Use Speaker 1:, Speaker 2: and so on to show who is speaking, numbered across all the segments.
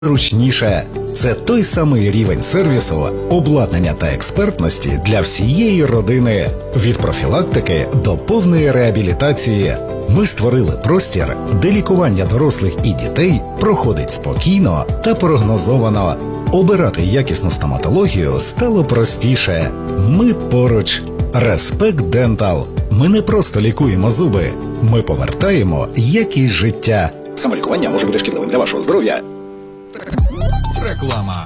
Speaker 1: Ручніше – це той самий рівень сервісу, обладнання та експертності для всієї родини. Від профілактики до повної реабілітації. Ми створили простір, де лікування дорослих і дітей проходить спокійно та прогнозовано. Обирати якісну стоматологію стало простіше. Ми поруч. Респект Дентал. Ми не просто лікуємо зуби. Ми повертаємо якість життя. Самолікування може бути шкідливим для вашого здоров'я.
Speaker 2: Реклама.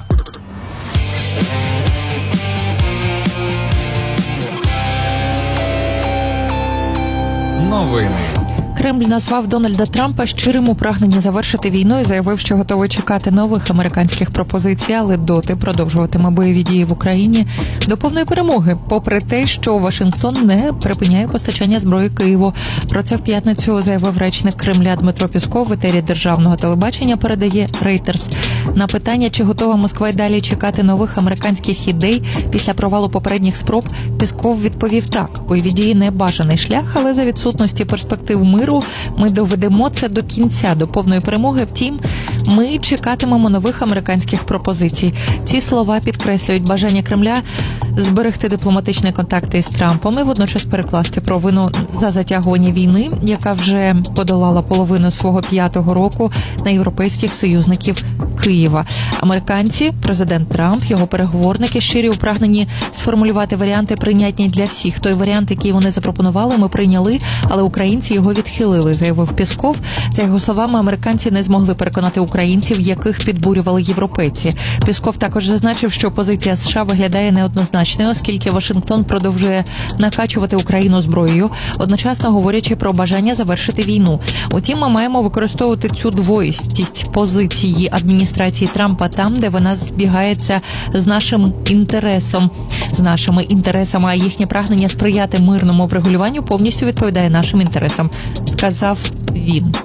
Speaker 2: Новини.
Speaker 3: Кремль назвав Дональда Трампа щирим у прагненні завершити війну і заявив, що готовий чекати нових американських пропозицій, але доти продовжуватиме бойові дії в Україні до повної перемоги, попри те, що Вашингтон не припиняє постачання зброї Києву. Про це в п'ятницю заявив речник Кремля Дмитро Пєсков в етері державного телебачення, передає Reuters. На питання, чи готова Москва й далі чекати нових американських ідей після провалу попередніх спроб, Пєсков відповів так: бойові дії не бажаний шлях, але за відсутності перспектив миру ми доведемо це до кінця, до повної перемоги. Втім, ми чекатимемо нових американських пропозицій. Ці слова підкреслюють бажання Кремля зберегти дипломатичні контакти із Трампом і водночас перекласти провину за затягування війни, яка вже подолала половину свого 5-го року, на європейських союзників Києва. Американці, президент Трамп, його переговорники щирі у прагненні сформулювати варіанти, прийнятні для всіх. Той варіант, який вони запропонували, ми прийняли, але українці його відхилили, заявив Пєсков. За його словами, американці не змогли переконати українців, яких підбурювали європейці. Пєсков також зазначив, що позиція США виглядає неоднозначною, оскільки Вашингтон продовжує накачувати Україну зброєю, одночасно говорячи про бажання завершити війну. Утім, ми маємо використовувати цю двоїстість позиції адміністрації Трампа там, де вона збігається з нашим інтересом, з нашими інтересами, а їхнє прагнення сприяти мирному врегулюванню повністю відповідає нашим інтересам, сказав він.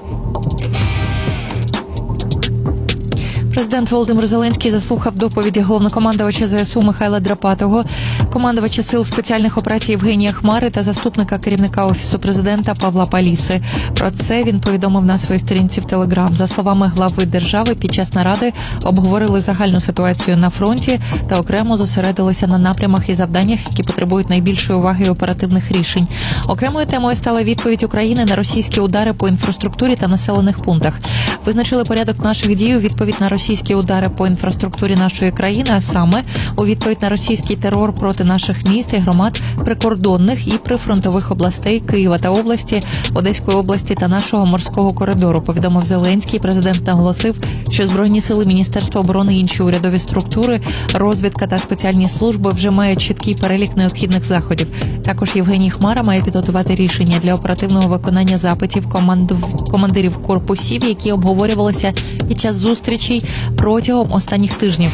Speaker 3: Президент Володимир Зеленський заслухав доповіді головнокомандувача ЗСУ Михайла Драпатого, командувача Сил спеціальних операцій Євгенія Хмари та заступника керівника Офісу президента Павла Паліси. Про це він повідомив на своїй сторінці в Телеграм. За словами глави держави, під час наради обговорили загальну ситуацію на фронті та окремо зосередилися на напрямах і завданнях, які потребують найбільшої уваги і оперативних рішень. Окремою темою стала відповідь України на російські удари по інфраструктурі та населених пунктах. Визначили порядок наших дій у відповідь на російські удари по інфраструктурі нашої країни, а саме у відповідь на російський терор проти наших міст і громад прикордонних і прифронтових областей Києва та області, Одеської області та нашого морського коридору, повідомив Зеленський. Президент наголосив, що Збройні сили, Міністерство оборони і інші урядові структури, розвідка та спеціальні служби вже мають чіткий перелік необхідних заходів. Також Євгеній Хмара має підготувати рішення для оперативного виконання запитів командирів корпусів, які обговорювалися під час зустрічей протягом останніх тижнів.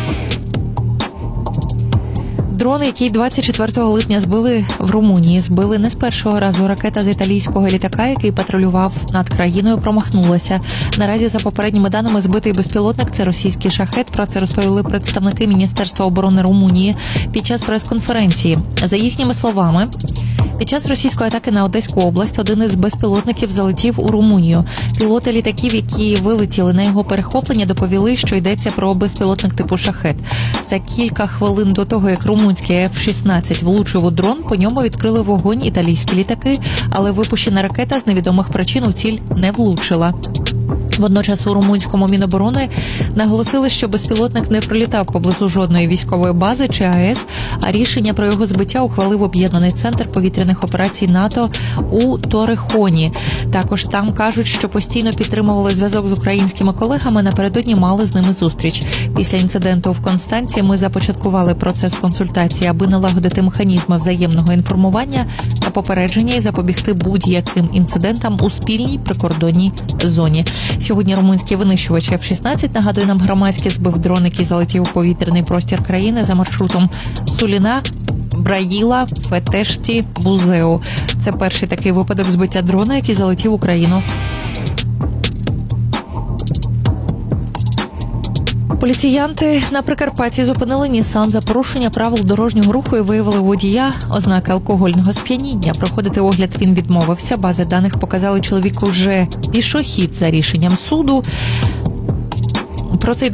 Speaker 3: Дрон, який 24 липня збили в Румунії, збили не з першого разу. Ракета з італійського літака, який патрулював над країною, промахнулася. Наразі, за попередніми даними, збитий безпілотник – це російський шахет. Про це розповіли представники Міністерства оборони Румунії під час прес-конференції. За їхніми словами, під час російської атаки на Одеську область один із безпілотників залетів у Румунію. Пілоти літаків, які вилетіли на його перехоплення, доповіли, що йдеться про безпілотник типу «Шахет». За кілька хвилин до того, як румунський F-16 влучив у дрон, по ньому відкрили вогонь італійські літаки, але випущена ракета з невідомих причин у ціль не влучила. Водночас у румунському Міноборони наголосили, що безпілотник не пролітав поблизу жодної військової бази чи АЕС, а рішення про його збиття ухвалив Об'єднаний центр повітряних операцій НАТО у Торехоні. Також там кажуть, що постійно підтримували зв'язок з українськими колегами, напередодні мали з ними зустріч. Після інциденту в Констанці ми започаткували процес консультації, аби налагодити механізми взаємного інформування та попередження і запобігти будь-яким інцидентам у спільній прикордонній зоні. Сьогодні румунський винищувач F-16, нагадує нам громадський, збив дрон, який залетів у повітряний простір країни за маршрутом Суліна, Браїла, Фетешті, Бузеу. Це перший такий випадок збиття дрона, який залетів в Україну. Поліціянти на Прикарпатті зупинили Нісан за порушення правил дорожнього руху і виявили у водія ознаки алкогольного сп'яніння. Проходити огляд він відмовився. Бази даних показали чоловіку вже пішохід за рішенням суду. Про цей